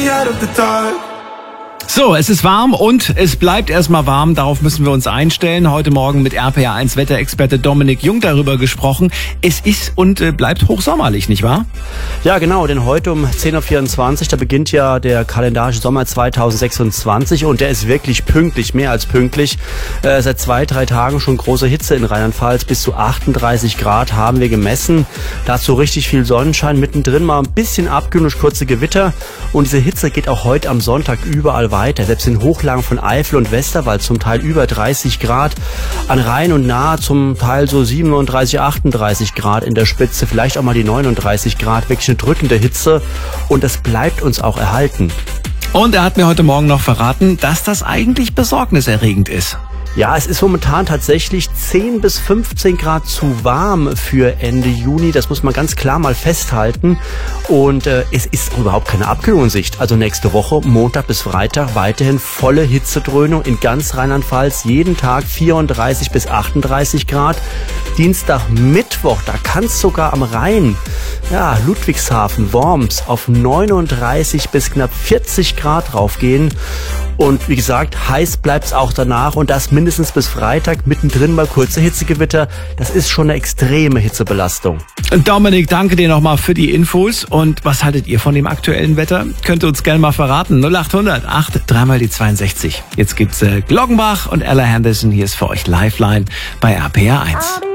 out of the dark. So, es ist warm und es bleibt erstmal warm. Darauf müssen wir uns einstellen. Heute Morgen mit RPA1 Wetterexperte Dominik Jung darüber gesprochen. Es ist und bleibt hochsommerlich, nicht wahr? Ja, genau, denn heute um 10.24 Uhr, da beginnt ja der kalendarische Sommer 2026 und der ist wirklich pünktlich, mehr als pünktlich. Seit 2-3 Tagen schon große Hitze in Rheinland-Pfalz, bis zu 38 Grad haben wir gemessen. Dazu richtig viel Sonnenschein, mittendrin mal ein bisschen abkühlen durch kurze Gewitter. Und diese Hitze geht auch heute am Sonntag überall weiter. Selbst in Hochlagen von Eifel und Westerwald zum Teil über 30 Grad. An Rhein und Nahe zum Teil so 37, 38 Grad in der Spitze. Vielleicht auch mal die 39 Grad. Wirklich eine drückende Hitze. Und das bleibt uns auch erhalten. Und er hat mir heute Morgen noch verraten, dass das eigentlich besorgniserregend ist. Ja, es ist momentan tatsächlich 10 bis 15 Grad zu warm für Ende Juni. Das muss man ganz klar mal festhalten. Und es ist überhaupt keine Abkühlung in Sicht. Also nächste Woche, Montag bis Freitag, weiterhin volle Hitzedröhnung in ganz Rheinland-Pfalz. Jeden Tag 34 bis 38 Grad. Dienstag, Mittwoch, da kann es sogar am Rhein, ja, Ludwigshafen, Worms, auf 39 bis knapp 40 Grad raufgehen. Und wie gesagt, heiß bleibt's auch danach und das mindestens bis Freitag, mittendrin mal kurze Hitzegewitter. Das ist schon eine extreme Hitzebelastung. Dominik, danke dir nochmal für die Infos. Und was haltet ihr von dem aktuellen Wetter? Könnt ihr uns gerne mal verraten. 0800 8 3 die 62. Jetzt gibt's Glockenbach und Ella Henderson. Hier ist für euch Lifeline bei RPA1.